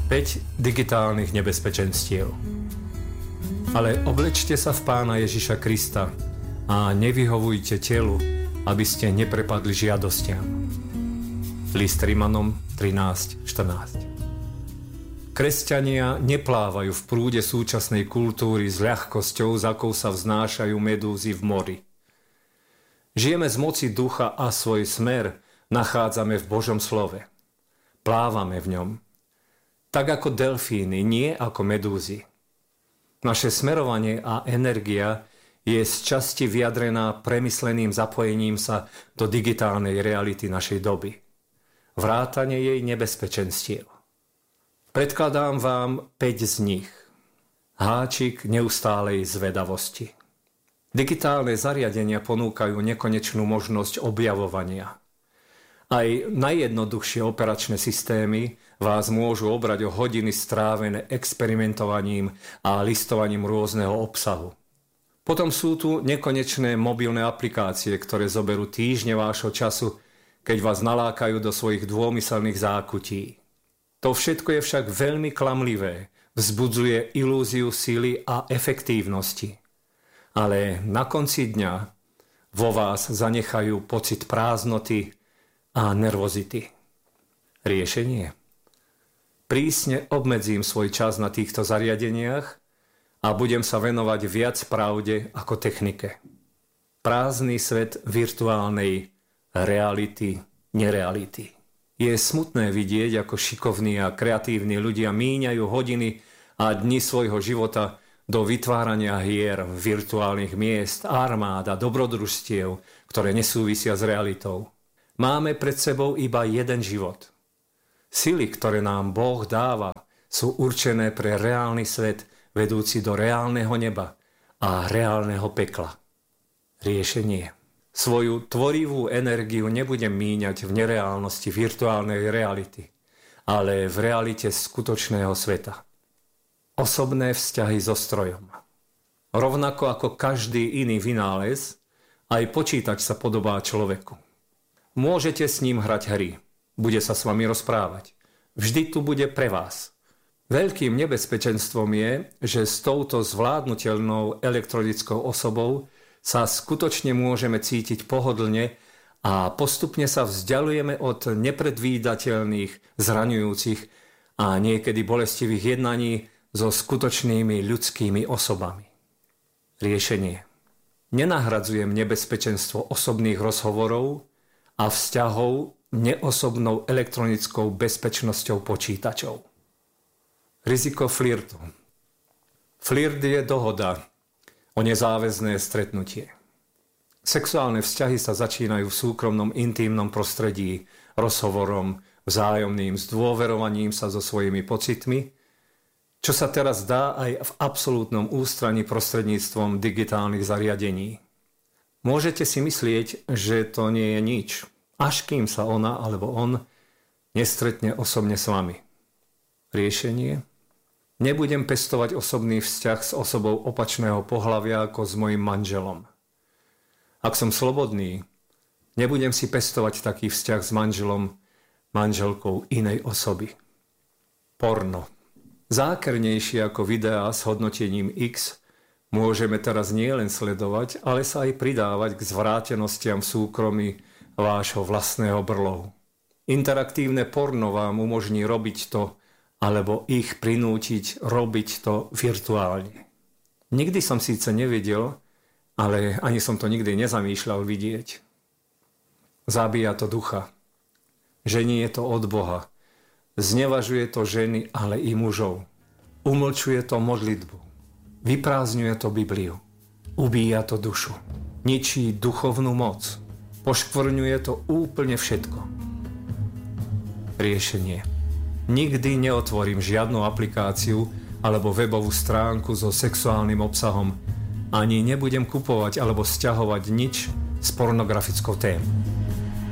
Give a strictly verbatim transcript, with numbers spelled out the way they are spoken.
päť digitálnych nebezpečenstiev. Ale oblečte sa v Pána Ježiša Krista a nevyhovujte telu, aby ste neprepadli žiadostiam. List Rimanom trinásť štrnásť. Kresťania neplávajú v prúde súčasnej kultúry s ľahkosťou, z akou sa vznášajú medúzy v mori. Žijeme z moci ducha a svoj smer nachádzame v Božom slove. Plávame v ňom. Tak ako delfíny, nie ako medúzy. Naše smerovanie a energia je z časti vyjadrená premysleným zapojením sa do digitálnej reality našej doby. Vrátane jej nebezpečenstiev. Predkladám vám päť z nich. Háčik neustálej zvedavosti. Digitálne zariadenia ponúkajú nekonečnú možnosť objavovania. Aj najjednoduchšie operačné systémy vás môžu obrať o hodiny strávené experimentovaním a listovaním rôzneho obsahu. Potom sú tu nekonečné mobilné aplikácie, ktoré zoberú týždne vášho času, keď vás nalákajú do svojich dômyselných zákutí. To všetko je však veľmi klamlivé, vzbudzuje ilúziu síly a efektívnosti. Ale na konci dňa vo vás zanechajú pocit prázdnoty a nervozity. Riešenie? Prísne obmedzím svoj čas na týchto zariadeniach a budem sa venovať viac pravde ako technike. Prázdny svet virtuálnej reality, nereality. Je smutné vidieť, ako šikovní a kreatívni ľudia míňajú hodiny a dni svojho života do vytvárania hier, virtuálnych miest, armád a dobrodružstiev, ktoré nesúvisia s realitou. Máme pred sebou iba jeden život. Sily, ktoré nám Boh dáva, sú určené pre reálny svet, vedúci do reálneho neba a reálneho pekla. Riešenie. Svoju tvorivú energiu nebudem míňať v nereálnosti virtuálnej reality, ale v realite skutočného sveta. Osobné vzťahy so strojom. Rovnako ako každý iný vynález, aj počítač sa podobá človeku. Môžete s ním hrať hry, bude sa s vami rozprávať. Vždy tu bude pre vás. Veľkým nebezpečenstvom je, že s touto zvládnutelnou elektronickou osobou sa skutočne môžeme cítiť pohodlne a postupne sa vzdialujeme od nepredvídateľných, zraňujúcich a niekedy bolestivých jednaní so skutočnými ľudskými osobami. Riešenie. Nenahradzujem nebezpečenstvo osobných rozhovorov a vzťahov neosobnou elektronickou bezpečnosťou počítačov. Riziko flirtu. Flirt je dohoda o nezáväzné stretnutie. Sexuálne vzťahy sa začínajú v súkromnom intímnom prostredí, rozhovorom, vzájomným zdôverovaním sa so svojimi pocitmi, čo sa teraz dá aj v absolútnom ústraní prostredníctvom digitálnych zariadení. Môžete si myslieť, že to nie je nič, až kým sa ona alebo on nestretne osobne s vami. Riešenie? Nebudem pestovať osobný vzťah s osobou opačného pohlavia ako s mojim manželom. Ak som slobodný, nebudem si pestovať taký vzťah s manželom, manželkou inej osoby. Porno. Zákernejšie ako videá s hodnotením X môžeme teraz nielen sledovať, ale sa aj pridávať k zvrátenostiam v súkromí vášho vlastného brlohu. Interaktívne porno vám umožní robiť to, alebo ich prinútiť robiť to virtuálne. Nikdy som síce nevedel, ale ani som to nikdy nezamýšľal vidieť. Zabíja to ducha. Žení je to od Boha. Znevažuje to ženy, ale i mužov. Umlčuje to modlitbu. Vyprázdňuje to Bibliu. Ubíja to dušu. Ničí duchovnú moc. Poškvrňuje to úplne všetko. Riešenie. Nikdy neotvorím žiadnu aplikáciu alebo webovú stránku so sexuálnym obsahom, ani nebudem kupovať alebo sťahovať nič s pornografickou témou.